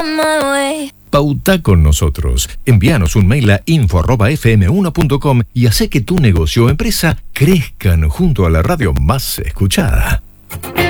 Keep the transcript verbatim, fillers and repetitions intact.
on my way. Pauta con nosotros. Envíanos un mail a info arroba f m uno punto com y hace que tu negocio o empresa crezcan junto a la radio más escuchada.